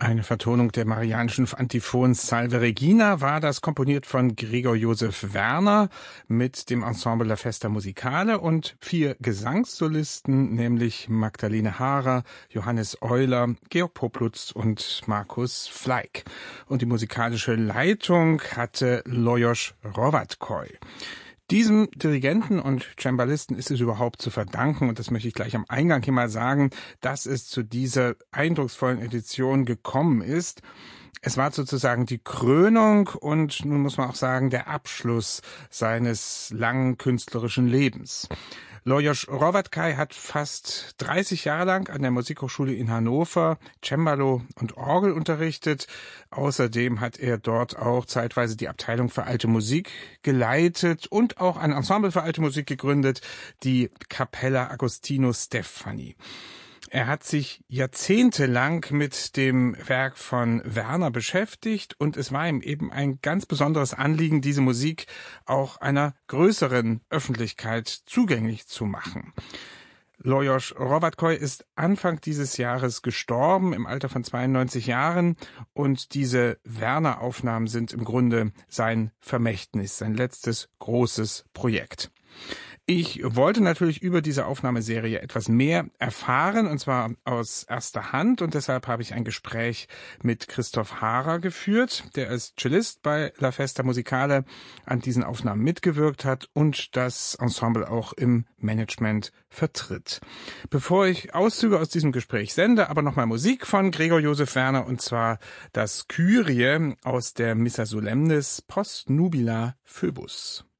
Eine Vertonung der Marianischen Antiphons Salve Regina war das, komponiert von Gregor Josef Werner mit dem Ensemble La Festa Musicale und 4 Gesangssolisten, nämlich Magdalene Haarer, Johannes Euler, Georg Poplutz und Markus Fleig. Und die musikalische Leitung hatte Lajos Hrovatkoj. Diesem Dirigenten und Cembalisten ist es überhaupt zu verdanken, und das möchte ich gleich am Eingang hier mal sagen, dass es zu dieser eindrucksvollen Edition gekommen ist. Es war sozusagen die Krönung und nun muss man auch sagen, der Abschluss seines langen künstlerischen Lebens. Lajos Hrovatkoj hat fast 30 Jahre lang an der Musikhochschule in Hannover Cembalo und Orgel unterrichtet. Außerdem hat er dort auch zeitweise die Abteilung für alte Musik geleitet und auch ein Ensemble für alte Musik gegründet, die Cappella Agostino Steffani. Er hat sich jahrzehntelang mit dem Werk von Werner beschäftigt und es war ihm eben ein ganz besonderes Anliegen, diese Musik auch einer größeren Öffentlichkeit zugänglich zu machen. Lajos Hrovatkoj ist Anfang dieses Jahres gestorben, im Alter von 92 Jahren, und diese Werner-Aufnahmen sind im Grunde sein Vermächtnis, sein letztes großes Projekt. Ich wollte natürlich über diese Aufnahmeserie etwas mehr erfahren, und zwar aus erster Hand, und deshalb habe ich ein Gespräch mit Christoph Haarer geführt, der als Cellist bei La Festa Musicale an diesen Aufnahmen mitgewirkt hat und das Ensemble auch im Management vertritt. Bevor ich Auszüge aus diesem Gespräch sende, aber nochmal Musik von Gregor Josef Werner, und zwar das Kyrie aus der Missa Solemnis Post Nubila Phoebus.